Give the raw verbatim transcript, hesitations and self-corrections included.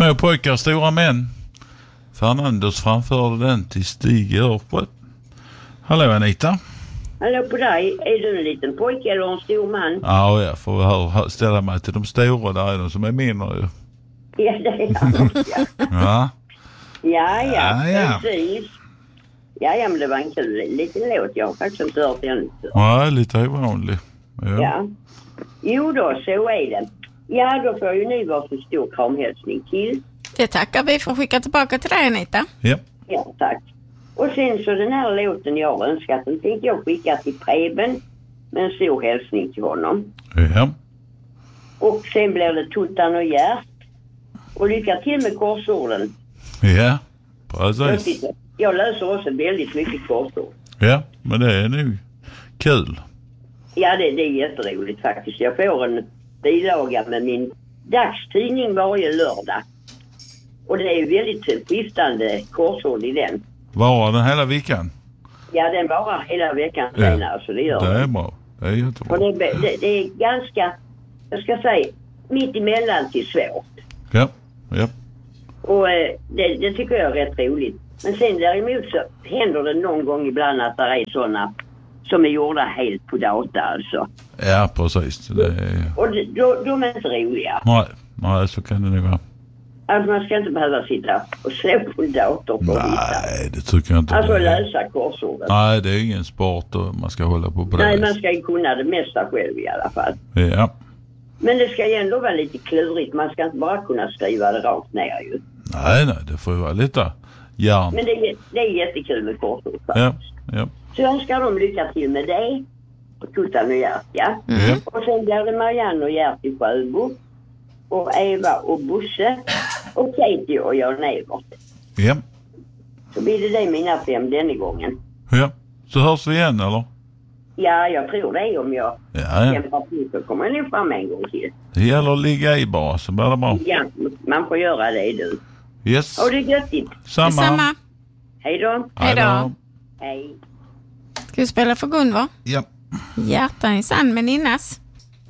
Små pojkar, stora män. Fernandes framförde den till Stig Örbröt. Hallå Anita. Hallå på dig. Är du en liten pojke eller en stor man? Ja, jag får här ställa mig till de stora. Där är de som är mindre ju. Ja, det är jag. Ja. Ja, ja, Ja, ja. precis. Ja, ja, men det var en kul liten låt. Jag har faktiskt inte hört den. Ja, lite ovanlig. Ja. Ja. Jo då, så är det. Ja, då får ju ni vara för stor kramhälsning till. Det tackar vi för att skicka tillbaka till dig, Anita. Ja. Ja, tack. Och sen så den här låten jag har önskat, den tänkte jag skicka till Preben med en stor hälsning till honom. Ja. Och sen blir det Tuttan och Hjärt. Och lycka till med korsorden. Ja, Jag, precis. sitter, jag läser också väldigt mycket korsord. Ja, men det är nog kul. Ja, det, det är jätteroligt faktiskt. Jag får en bilaga med min dagstidning varje lördag. Och det är ju väldigt skiftande korsord i den. Var den hela veckan? Ja, den varar hela veckan Ja. senare, så det gör Det är den. bra. Det är jättebra. Och det, det, det är ganska, jag ska säga, mitt emellan till svårt. Ja, ja. Och eh, det, det tycker jag är rätt roligt. Men sen däremot så händer det någon gång ibland att det är sådana som är gjorda helt på data alltså. Ja, precis. Det är... Och det, då, de är inte roliga. Nej, nej, så kan det nog vara. Alltså man ska inte behöva sitta och slå på en dator för att hitta. Nej, det tycker jag inte. Alltså det är. läsa korsordet. Nej, det är ingen sport och man ska hålla på på det. Nej, man viset. ska ju kunna det mesta själv i alla fall. Ja. Men det ska ju ändå vara lite klurigt. Man ska inte bara kunna skriva det rakt ner ju. Nej, nej, det får ju vara lite järn. Men det är, det är jättekul med korsord Ja, faktiskt. ja. Så jag önskar dem lycka till med det. Och Tuttan och Hjärt, ja. Ja. Och sen blir det Marianne och Hjärt i Sjöbo. Och Eva och Bosse. Och Katie och Jan-Evert. Ja. Så blir det det mina fem denna gången. Ja. Så hörs vi igen, eller? Ja, jag tror det om jag Ja, ja. kämpar på så kommer jag nog fram en gång till. Det gäller att ligga i bara, så blir det bra. Ja, man får göra det du. Yes. Och det är göttigt. Samma. Detsamma. Hej då. Hej då. Hej. Ska vi spela för Gunvor? Ja. Hjärtan i sand med Ninnas.